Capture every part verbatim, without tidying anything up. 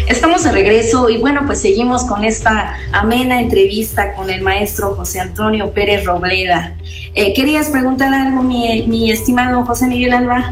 Estamos de regreso y bueno, pues seguimos con esta amena entrevista con el maestro José Antonio Pérez Robleda. Eh, ¿Querías preguntar algo, mi, mi estimado José Miguel Alba?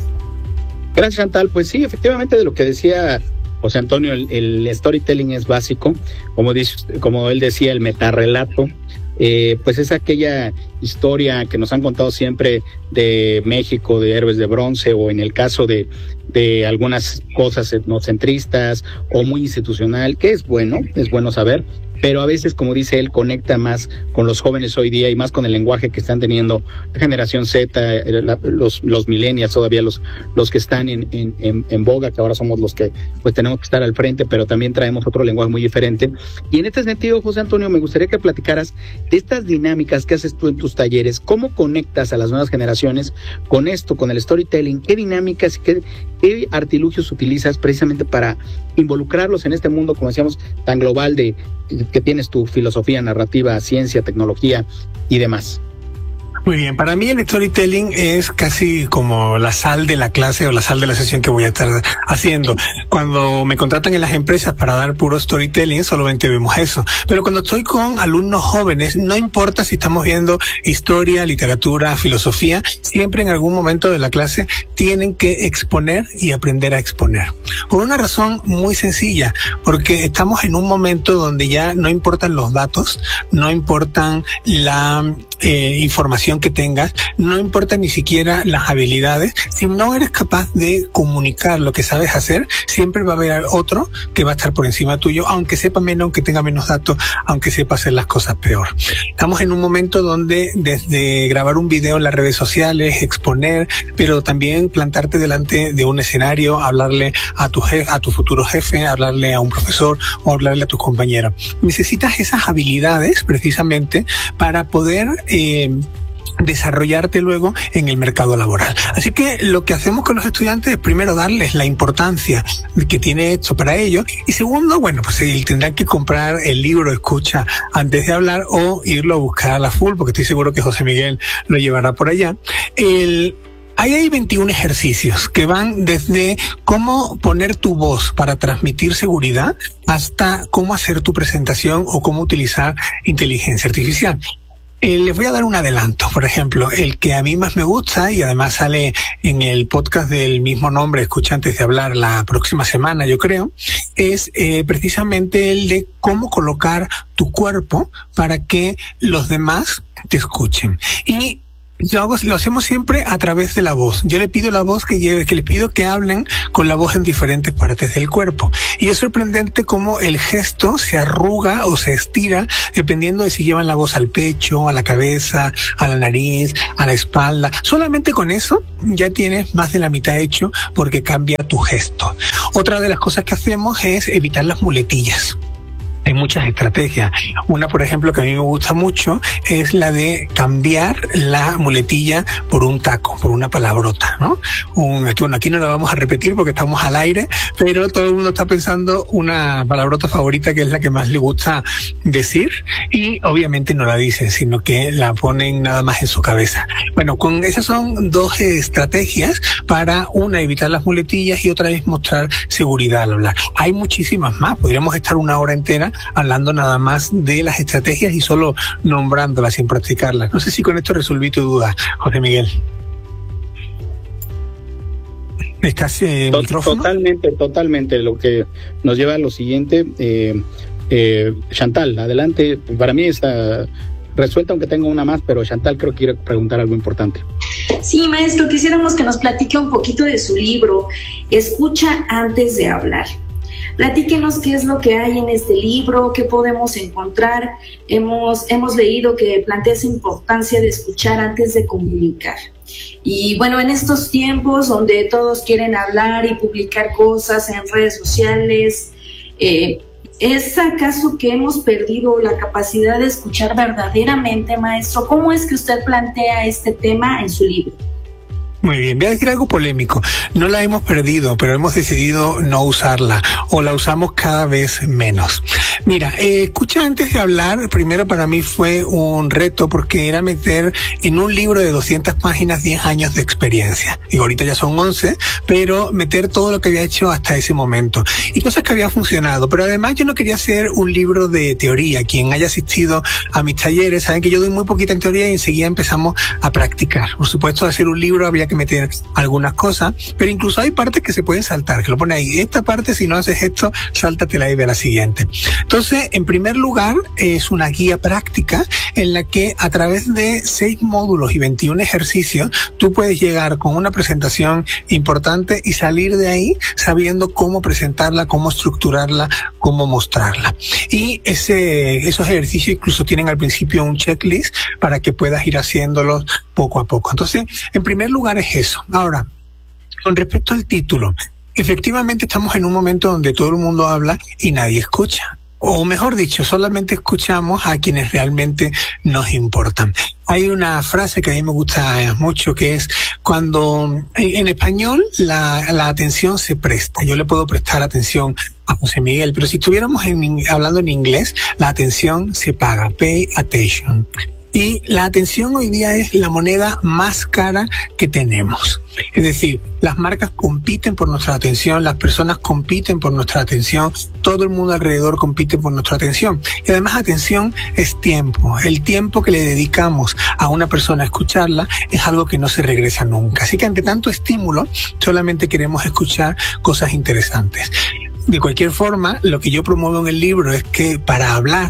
Gracias, Chantal. Pues sí, efectivamente, de lo que decía José Antonio, el, el storytelling es básico. Como, dice, como él decía, el metarrelato, eh, pues es aquella historia que nos han contado siempre de México, de héroes de bronce, o en el caso de, de algunas cosas etnocentristas o muy institucional, que es bueno, es bueno saber, pero a veces, como dice él, conecta más con los jóvenes hoy día y más con el lenguaje que están teniendo la generación Z, la, los, los millennials, todavía los, los que están en, en, en, en boga, que ahora somos los que pues tenemos que estar al frente, pero también traemos otro lenguaje muy diferente. Y en este sentido, José Antonio, me gustaría que platicaras de estas dinámicas que haces tú en tus talleres, cómo conectas a las nuevas generaciones con esto, con el storytelling, qué dinámicas y qué, qué artilugios utilizas precisamente para involucrarlos en este mundo, como decíamos, tan global de que tienes tu filosofía, narrativa, ciencia, tecnología y demás. Muy bien, para mí el storytelling es casi como la sal de la clase o la sal de la sesión que voy a estar haciendo. Cuando me contratan en las empresas para dar puro storytelling, solamente vemos eso. Pero cuando estoy con alumnos jóvenes, no importa si estamos viendo historia, literatura, filosofía, siempre en algún momento de la clase tienen que exponer y aprender a exponer. Por una razón muy sencilla, porque estamos en un momento donde ya no importan los datos, no importan la eh, información que tengas, no importa ni siquiera las habilidades. Si no eres capaz de comunicar lo que sabes hacer, siempre va a haber otro que va a estar por encima tuyo, aunque sepa menos, aunque tenga menos datos, aunque sepa hacer las cosas peor. Estamos en un momento donde desde grabar un video en las redes sociales, exponer, pero también plantarte delante de un escenario, hablarle a tu jefe, a tu futuro jefe, hablarle a un profesor o hablarle a tus compañeros. Necesitas esas habilidades precisamente para poder eh, desarrollarte luego en el mercado laboral. Así que lo que hacemos con los estudiantes es primero darles la importancia que tiene esto para ellos, y segundo, bueno, pues tendrán que comprar el libro Escucha antes de hablar o irlo a buscar a la full, porque estoy seguro que José Miguel lo llevará por allá. El Ahí hay veintiún ejercicios que van desde cómo poner tu voz para transmitir seguridad hasta cómo hacer tu presentación o cómo utilizar inteligencia artificial. Eh, les voy a dar un adelanto. Por ejemplo, el que a mí más me gusta y además sale en el podcast del mismo nombre, Escucha antes de hablar, la próxima semana, yo creo, es eh, precisamente el de cómo colocar tu cuerpo para que los demás te escuchen. Y Lo, hago, lo hacemos siempre a través de la voz. Yo le pido la voz que lleve, que les pido que hablen con la voz en diferentes partes del cuerpo. Y es sorprendente cómo el gesto se arruga o se estira dependiendo de si llevan la voz al pecho, a la cabeza, a la nariz, a la espalda. Solamente con eso ya tienes más de la mitad hecho, porque cambia tu gesto. Otra de las cosas que hacemos es evitar las muletillas. Hay muchas estrategias. Una, por ejemplo, que a mí me gusta mucho es la de cambiar la muletilla por un taco, por una palabrota, ¿no? Un, bueno, aquí no la vamos a repetir porque estamos al aire, pero todo el mundo está pensando una palabrota favorita que es la que más le gusta decir, y obviamente no la dicen, sino que la ponen nada más en su cabeza. Bueno, con esas son dos estrategias para, una, evitar las muletillas y otra es mostrar seguridad al hablar. Hay muchísimas más. Podríamos estar una hora entera hablando nada más de las estrategias y solo nombrándolas sin practicarlas. No sé si con esto resolví tu duda, José Miguel. ¿Estás en Tot- micrófono? Totalmente, totalmente. Lo que nos lleva a lo siguiente. Eh, eh, Chantal, adelante. Para mí está resuelta, aunque tengo una más, pero Chantal creo que quiere preguntar algo importante. Sí, maestro, quisiéramos que nos platique un poquito de su libro, Escucha antes de hablar. Platíquenos qué es lo que hay en este libro, qué podemos encontrar. Hemos, hemos leído que plantea esa importancia de escuchar antes de comunicar. Y bueno, en estos tiempos donde todos quieren hablar y publicar cosas en redes sociales, eh, ¿es acaso que hemos perdido la capacidad de escuchar verdaderamente, maestro? ¿Cómo es que usted plantea este tema en su libro? Muy bien, voy a decir algo polémico. No la hemos perdido, pero hemos decidido no usarla, o la usamos cada vez menos. Mira, eh, escucha antes de hablar, primero para mí fue un reto, porque era meter en un libro de doscientas páginas diez años de experiencia. Y ahorita ya son once, pero meter todo lo que había hecho hasta ese momento. Y cosas que habían funcionado. Pero además yo no quería hacer un libro de teoría. Quien haya asistido a mis talleres saben que yo doy muy poquita en teoría y enseguida empezamos a practicar. Por supuesto, hacer un libro había que meter algunas cosas, pero incluso hay partes que se pueden saltar, que lo pone ahí, esta parte si no haces esto, sáltatela y ve a la siguiente. Entonces, en primer lugar, es una guía práctica en la que a través de seis módulos y veintiún ejercicios, tú puedes llegar con una presentación importante y salir de ahí sabiendo cómo presentarla, cómo estructurarla, cómo mostrarla. Y ese, esos ejercicios incluso tienen al principio un checklist para que puedas ir haciéndolos poco a poco. Entonces, en primer lugar es eso. Ahora, con respecto al título, efectivamente estamos en un momento donde todo el mundo habla y nadie escucha. O mejor dicho, solamente escuchamos a quienes realmente nos importan. Hay una frase que a mí me gusta mucho, que es cuando en español la, la atención se presta. Yo le puedo prestar atención a José Miguel, pero si estuviéramos en, hablando en inglés, la atención se paga. Pay attention. Y la atención hoy día es la moneda más cara que tenemos. Es decir, las marcas compiten por nuestra atención, las personas compiten por nuestra atención, todo el mundo alrededor compite por nuestra atención. Y además atención es tiempo. El tiempo que le dedicamos a una persona a escucharla es algo que no se regresa nunca. Así que ante tanto estímulo, solamente queremos escuchar cosas interesantes. De cualquier forma, lo que yo promuevo en el libro es que para hablar,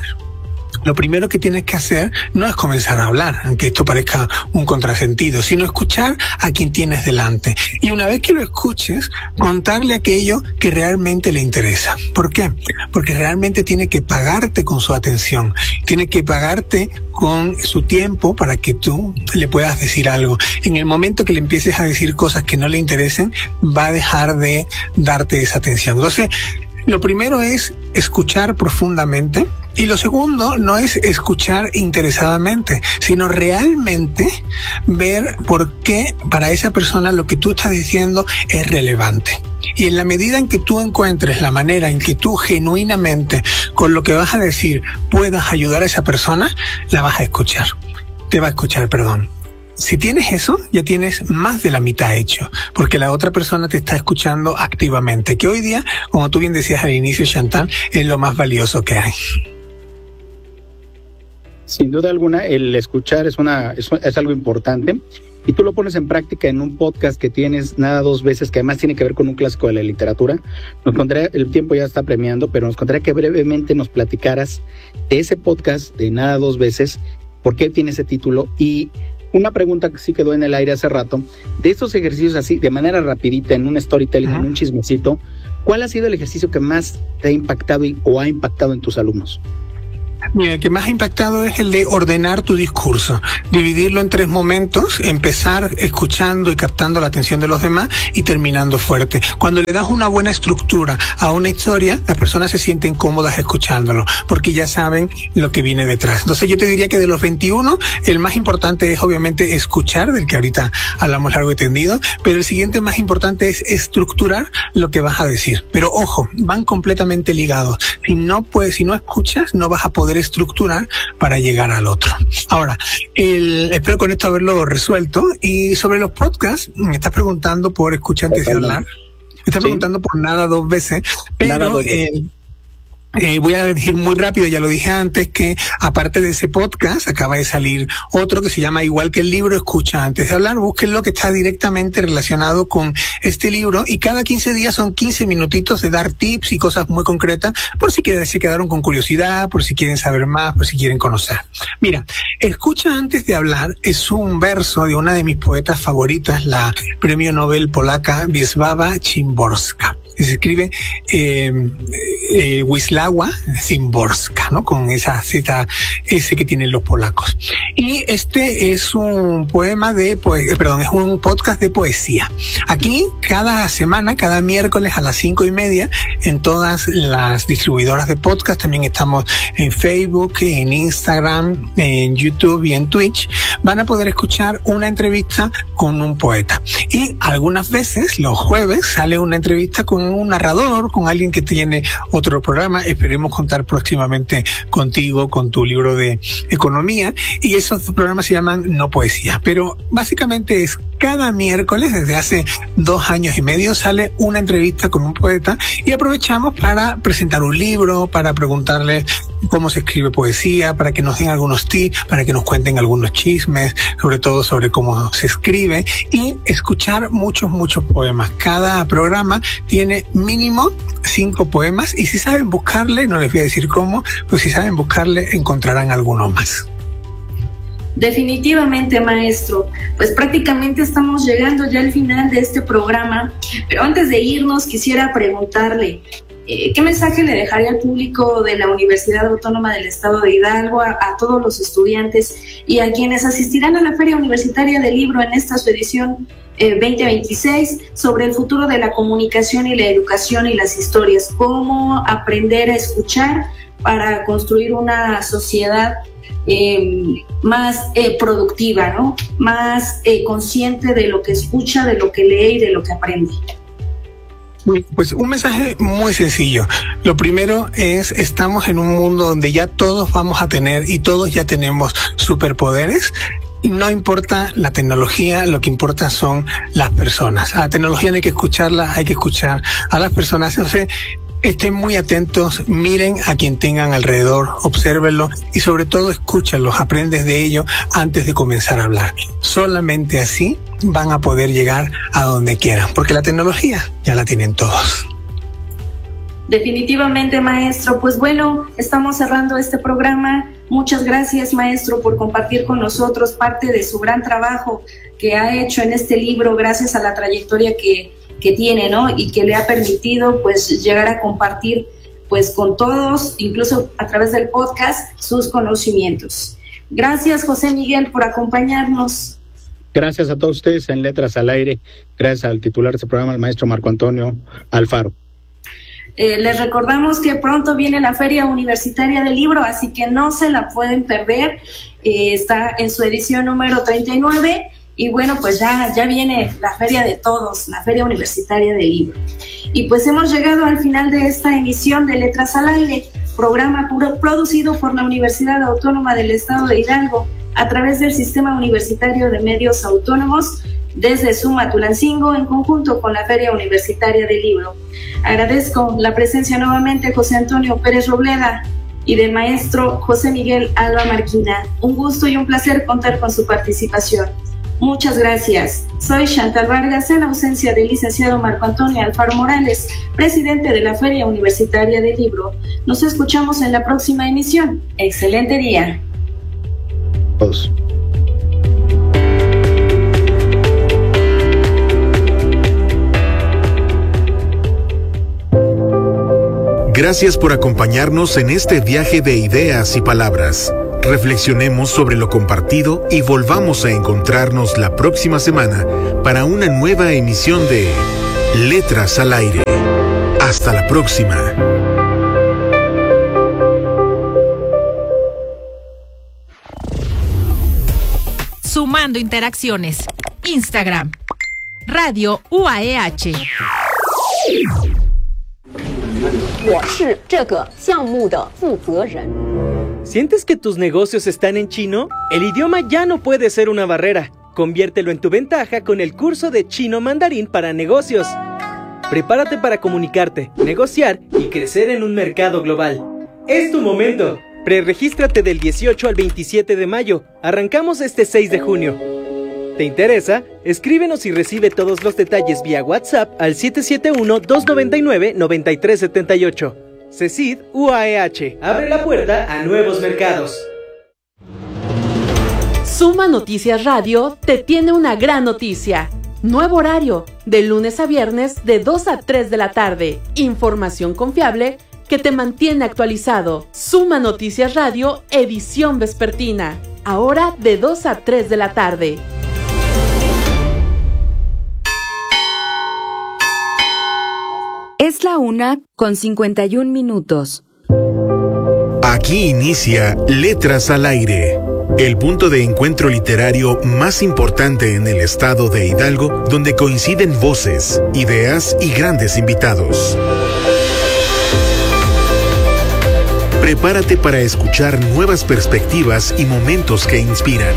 lo primero que tienes que hacer no es comenzar a hablar, aunque esto parezca un contrasentido, sino escuchar a quien tienes delante. Y una vez que lo escuches, contarle aquello que realmente le interesa. ¿Por qué? Porque realmente tiene que pagarte con su atención, tiene que pagarte con su tiempo para que tú le puedas decir algo. En el momento que le empieces a decir cosas que no le interesen, va a dejar de darte esa atención. Entonces, lo primero es escuchar profundamente. Y lo segundo no es escuchar interesadamente, sino realmente ver por qué para esa persona lo que tú estás diciendo es relevante. Y en la medida en que tú encuentres la manera en que tú genuinamente con lo que vas a decir puedas ayudar a esa persona, la vas a escuchar. Te va a escuchar, perdón. Si tienes eso, ya tienes más de la mitad hecho, porque la otra persona te está escuchando activamente, que hoy día, como tú bien decías al inicio, Chantal, es lo más valioso que hay. Sin duda alguna, el escuchar es una es, es algo importante, y tú lo pones en práctica en un podcast que tienes Nada Dos Veces, que además tiene que ver con un clásico de la literatura. Nos contaría, el tiempo ya está premiando, pero nos contaría que brevemente nos platicaras de ese podcast de Nada Dos Veces, por qué tiene ese título, y una pregunta que sí quedó en el aire hace rato, de estos ejercicios así, de manera rapidita, en un storytelling, uh-huh. en un chismecito, ¿cuál ha sido el ejercicio que más te ha impactado y, o ha impactado en tus alumnos? Mira, el que más ha impactado es el de ordenar tu discurso, dividirlo en tres momentos, empezar escuchando y captando la atención de los demás y terminando fuerte. Cuando le das una buena estructura a una historia, las personas se sienten cómodas escuchándolo, porque ya saben lo que viene detrás. Entonces yo te diría que de los veintiuno, el más importante es obviamente escuchar, del que ahorita hablamos largo y tendido, pero el siguiente más importante es estructurar lo que vas a decir. Pero ojo, van completamente ligados. Si no puedes, si no escuchas, no vas a poder estructurar para llegar al otro. Ahora, el, espero con esto haberlo resuelto. Y sobre los podcasts, me estás preguntando por escuchar antes de hablar. Me estás sí. preguntando por Nada Dos Veces, pero nada dos veces. Eh, Eh, voy a decir muy rápido, ya lo dije antes, que aparte de ese podcast, acaba de salir otro que se llama igual que el libro, Escucha Antes de Hablar. Búsquenlo, que está directamente relacionado con este libro, y cada quince días son quince minutitos de dar tips y cosas muy concretas, por si quieren, se quedaron con curiosidad, por si quieren saber más, por si quieren conocer. Mira, Escucha Antes de Hablar es un verso de una de mis poetas favoritas, la premio Nobel polaca Wisława Szymborska. Se escribe eh, eh, Wisława Szymborska, ¿no? Con esa Z S que tienen los polacos. Y este es un poema de, poe- perdón, es un podcast de poesía. Aquí, cada semana, cada miércoles a las cinco y media, en todas las distribuidoras de podcast, también estamos en Facebook, en Instagram, en YouTube y en Twitch, van a poder escuchar una entrevista con un poeta. Y algunas veces, los jueves, sale una entrevista con un narrador, con alguien que tiene otro programa. Esperemos contar próximamente contigo, con tu libro de economía. Y esos programas se llaman No Poesía. Pero básicamente es cada miércoles, desde hace dos años y medio, sale una entrevista con un poeta y aprovechamos para presentar un libro, para preguntarle cómo se escribe poesía, para que nos den algunos tips, para que nos cuenten algunos chismes, sobre todo sobre cómo se escribe, y escuchar muchos, muchos poemas. Cada programa tiene mínimo cinco poemas y si saben buscarle, no les voy a decir cómo, pero si saben buscarle encontrarán alguno más. Definitivamente, maestro. Pues prácticamente estamos llegando ya al final de este programa, pero antes de irnos quisiera preguntarle, eh, ¿qué mensaje le dejaría al público de la Universidad Autónoma del Estado de Hidalgo, a, a todos los estudiantes y a quienes asistirán a la Feria Universitaria del Libro en esta su edición eh, veinte veintiséis, sobre el futuro de la comunicación y la educación y las historias? ¿Cómo aprender a escuchar para construir una sociedad Eh, más eh, productiva, ¿no? Más eh, consciente de lo que escucha, de lo que lee y de lo que aprende? Pues un mensaje muy sencillo. Lo primero es, estamos en un mundo donde ya todos vamos a tener y todos ya tenemos superpoderes. Y no importa la tecnología, lo que importa son las personas. A la tecnología no hay que escucharla, hay que escuchar a las personas. Entonces, estén muy atentos, miren a quien tengan alrededor, obsérvenlo y sobre todo escúchenlos, aprendes de ello antes de comenzar a hablar. Solamente así van a poder llegar a donde quieran, porque la tecnología ya la tienen todos. Definitivamente, maestro. Pues bueno, estamos cerrando este programa. Muchas gracias, maestro, por compartir con nosotros parte de su gran trabajo que ha hecho en este libro, gracias a la trayectoria que que tiene, ¿no? Y que le ha permitido, pues, llegar a compartir, pues, con todos, incluso a través del podcast, sus conocimientos. Gracias, José Miguel, por acompañarnos. Gracias a todos ustedes en Letras al Aire. Gracias al titular de este programa, el maestro Marco Antonio Alfaro. Eh, les recordamos que pronto viene la Feria Universitaria del Libro, así que no se la pueden perder. Eh, está en su edición número treinta y nueve. Y bueno, pues ya, ya viene la feria de todos, la Feria Universitaria del Libro. Y pues hemos llegado al final de esta emisión de Letras al Aire, programa puro, producido por la Universidad Autónoma del Estado de Hidalgo a través del Sistema Universitario de Medios Autónomos desde Sumatulacingo en conjunto con la Feria Universitaria del Libro. Agradezco la presencia nuevamente de José Antonio Pérez Robleda y del maestro José Miguel Alba Marquina. Un gusto y un placer contar con su participación. Muchas gracias. Soy Chantal Vargas, en ausencia del licenciado Marco Antonio Alfaro Morales, presidente de la Feria Universitaria del Libro. Nos escuchamos en la próxima emisión. Excelente día. Todos. Gracias por acompañarnos en este viaje de ideas y palabras. Reflexionemos sobre lo compartido y volvamos a encontrarnos la próxima semana para una nueva emisión de Letras al Aire. Hasta la próxima. Sumando interacciones. Instagram. Radio U A E H. 我是这个项目的负责人。 ¿Sientes que tus negocios están en chino? El idioma ya no puede ser una barrera. Conviértelo en tu ventaja con el curso de chino mandarín para negocios. Prepárate para comunicarte, negociar y crecer en un mercado global. ¡Es tu momento! Prerregístrate del dieciocho al veintisiete de mayo. Arrancamos este seis de junio. ¿Te interesa? Escríbenos y recibe todos los detalles vía WhatsApp al siete siete uno, dos nueve nueve, nueve tres siete ocho. CECID U A E H. Abre la puerta a nuevos mercados. Suma Noticias Radio te tiene una gran noticia. Nuevo horario, de lunes a viernes de dos a tres de la tarde. Información confiable que te mantiene actualizado. Suma Noticias Radio, edición vespertina. Ahora de dos a tres de la tarde. Es la una con cincuenta y un minutos. Aquí inicia Letras al Aire, el punto de encuentro literario más importante en el estado de Hidalgo, donde coinciden voces, ideas y grandes invitados. Prepárate para escuchar nuevas perspectivas y momentos que inspiran.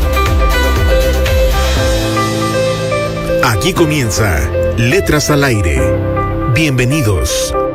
Aquí comienza Letras al Aire. Bienvenidos.